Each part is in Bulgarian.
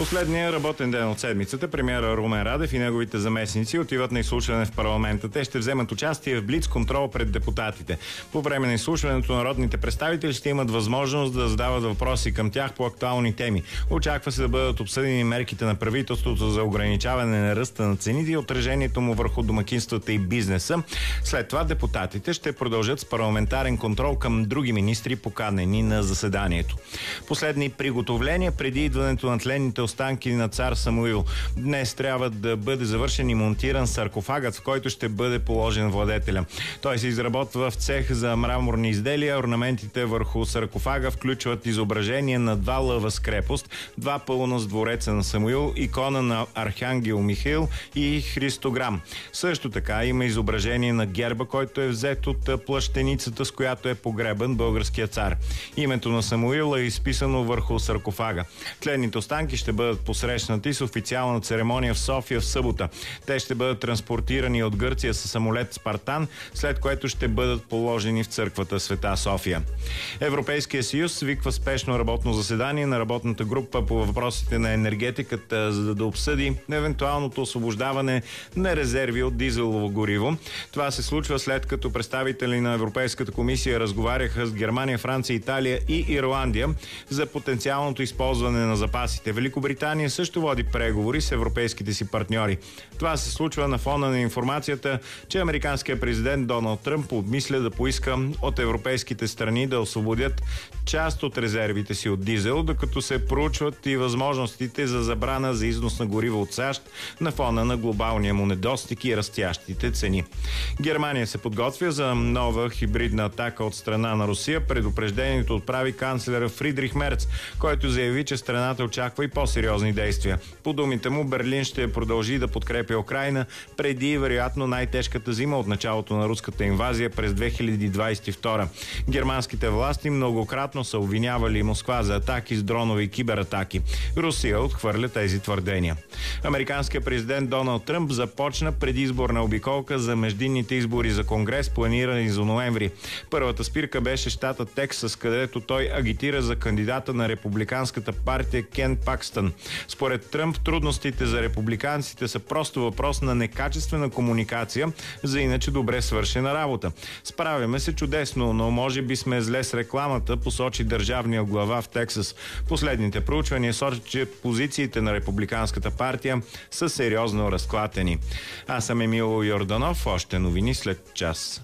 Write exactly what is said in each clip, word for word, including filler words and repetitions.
Последния работен ден от седмицата премиера Румен Радев и неговите заместници отиват на изслушване в парламента. Те ще вземат участие в блиц контрол пред депутатите. По време на изслушването народните представители ще имат възможност да задават въпроси към тях по актуални теми. Очаква се да бъдат обсъдени мерките на правителството за ограничаване на ръста на цените и отражението му върху домакинствата и бизнеса. След това депутатите ще продължат с парламентарен контрол към други министри, поканени на заседанието. Последни приготовления преди идването на тленните останки на цар Самуил. Днес трябва да бъде завършен и монтиран саркофагът, в който ще бъде положен владетеля. Той се изработва в цех за мраморни изделия. Орнаментите върху саркофага включват изображение на два лъва с крепост, два пълна с двореца на Самуил, икона на архангел Михаил и христограм. Също така има изображение на герба, който е взет от плащеницата, с която е погребан българският цар. Името на Самуил е изписано върху саркофага. Тленните останки ще бъдат посрещнати с официална церемония в София в събота. Те ще бъдат транспортирани от Гърция със самолет Спартан, след което ще бъдат положени в църквата Света София. Европейския съюз свиква спешно работно заседание на работната група по въпросите на енергетиката, за да обсъди евентуалното освобождаване на резерви от дизелово гориво. Това се случва след като представители на Европейската комисия разговаряха с Германия, Франция, Италия и Ирландия за потенциалното използване на запасите. Великобритания също води преговори с европейските си партньори. Това се случва на фона на информацията, че американският президент Доналд Тръмп обмисля да поиска от европейските страни да освободят част от резервите си от дизел, докато се проучват и възможностите за забрана за износ на гориво от САЩ на фона на глобалния му недостиг и растящите цени. Германия се подготвя за нова хибридна атака от страна на Русия. Предупреждението отправи канцлера Фридрих Мерц, който заяви, че страната очаква и по-сериозни действия. По думите му, Берлин ще продължи да подкрепя Украйна преди вероятно най-тежката зима от началото на руската инвазия през две хиляди двадесет и втора. Германските власти многократно са обвинявали Москва за атаки с дронови и кибератаки. Русия отхвърля тези твърдения. Американският президент Доналд Тръмп започна предизборна обиколка за междинните избори за Конгрес, планирани за ноември. Първата спирка беше щата Тексас, където той агитира за кандидата на републиканската партия Кен Пакстън. Според Тръмп, трудностите за републиканците са просто въпрос на некачествена комуникация за иначе добре свършена работа. Справяме се чудесно, но може би сме зле с рекламата, посочи държавния глава в Тексас. Последните проучвания сочат, че позициите на републиканската партия са сериозно разклатени. Аз съм Емил Йорданов, още новини след час.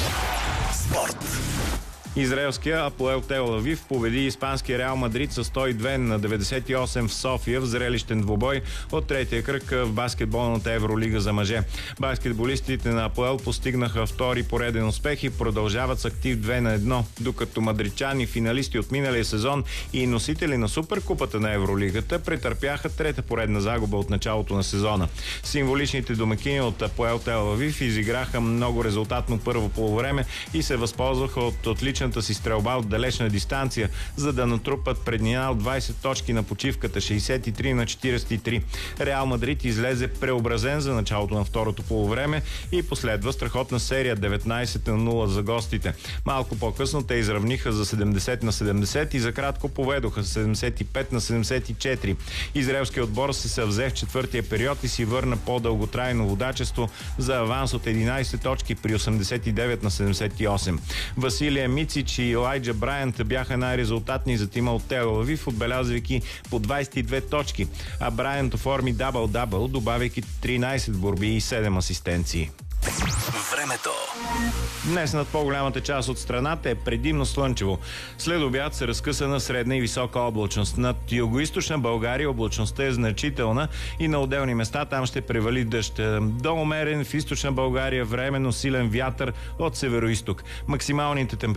Спорт. Израелския Апоел Тел Авив победи испанския Реал Мадрид с сто и две на деветдесет и осем в София в зрелищен двубой от третия кръг в баскетболната Евролига за мъже. Баскетболистите на Апоел постигнаха втори пореден успех и продължават с актив две на едно, докато мадридчани, финалисти от миналия сезон и носители на Суперкупата на Евролигата, претърпяха трета поредна загуба от началото на сезона. Символичните домакини от Апоел Тел Авив изиграха много резултатно първо полувреме и се възползваха от отличен си стрелба от далечна дистанция, за да натрупат преднина от двадесет точки на почивката, шейсет и три на четиридесет и три. Реал Мадрид излезе преобразен за началото на второто полувреме и последва страхотна серия деветнадесет на нула за гостите. Малко по-късно те изравниха за седемдесет на седемдесет и за кратко поведоха седемдесет и пет на седемдесет и четири. Израелският отбор се съвзе в четвъртия период и си върна по-дълготрайно водачество за аванс от единадесет точки при осемдесет и девет на седемдесет и осем. Василия Мицич и Елайджа Брайант бяха най-резултатни за тима от Тел Авив, отбелязвайки по двадесет и две точки, а Брайант оформи дабъл-дабъл, добавяйки тринадесет борби и седем асистенции. Времето. Днес над по-голямата част от страната е предимно слънчево. След обяд се разкъсана средна и висока облачност. Над югоизточна България облачността е значителна и на отделни места там ще превали дъжд. До умерен в източна България временно силен вятър от североизток. Максималните температури